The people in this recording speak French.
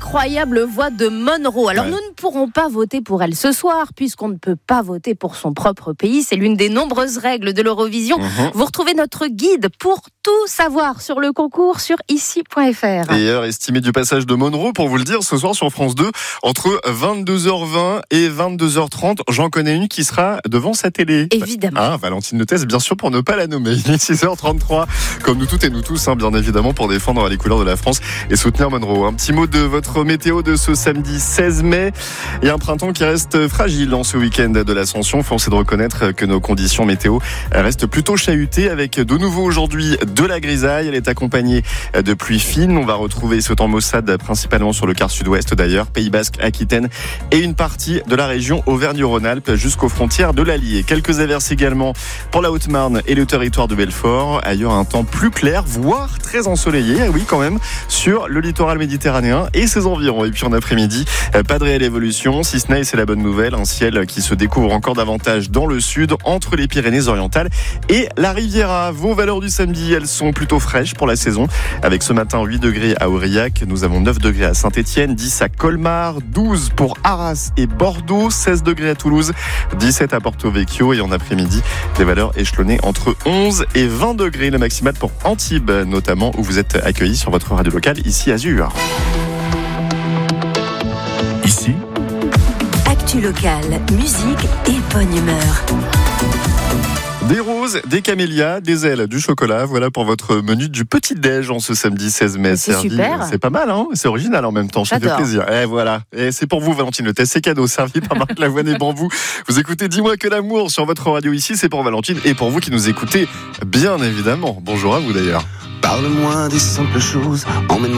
l'incroyable voix de Monroe. Alors nous ne pourrons pas voter pour elle ce soir, puisqu'on ne peut pas voter pour son propre pays. C'est l'une des nombreuses règles de l'Eurovision. Vous retrouvez notre guide pour tout savoir sur le concours sur ici.fr. Et heure estimée du passage de Monroe, pour vous le dire, ce soir sur France 2, entre 22h20 et 22h30. J'en connais une qui sera devant sa télé. Évidemment. Valentine Notez, bien sûr, pour ne pas la nommer. Il est 6h33, comme nous toutes et nous tous, bien évidemment, pour défendre les couleurs de la France et soutenir Monroe. Un petit mot de votre météo de ce samedi 16 mai. Il y a un printemps qui reste fragile dans ce week-end de l'Ascension. Force est de reconnaître que nos conditions météo restent plutôt chahutées, avec de nouveau aujourd'hui de la grisaille. Elle est accompagnée de pluie fine. On va retrouver ce temps maussade principalement sur le quart sud-ouest d'ailleurs, Pays Basque, Aquitaine et une partie de la région Auvergne-Rhône-Alpes jusqu'aux frontières de l'Allier. Quelques averses également pour la Haute-Marne et le territoire de Belfort. Ailleurs, un temps plus clair, voire très ensoleillé, oui quand même, sur le littoral méditerranéen et ses environs. Et puis en après-midi, pas de réelle évolution, si ce n'est, c'est la bonne nouvelle, un ciel qui se découvre encore davantage dans le sud, entre les Pyrénées-Orientales et la Riviera. Vos valeurs du samedi, elles sont plutôt fraîches pour la saison, avec ce matin 8 degrés à Aurillac, nous avons 9 degrés à Saint-Étienne, 10 à Colmar, 12 pour Arras et Bordeaux, 16 degrés à Toulouse, 17 à Porto Vecchio et en après-midi, des valeurs échelonnées entre 11 et 20 degrés, le maximal pour Antibes notamment, où vous êtes accueillis sur votre radio locale, ici Azur. Ici, actu locale, musique et bonne humeur. Des roses, des camélias, des ailes, du chocolat. Voilà pour votre menu du petit-déj en ce samedi 16 mai. C'est super. C'est pas mal, hein. C'est original en même temps. Ça fait plaisir. Et voilà. Et c'est pour vous, Valentine Notez. C'est cadeau, servi par Marc Lavoine et Bambou. Vous écoutez Dis-moi que l'amour sur votre radio ici. C'est pour Valentine et pour vous qui nous écoutez, bien évidemment. Bonjour à vous d'ailleurs. Parle-moi des simples choses, emmène-moi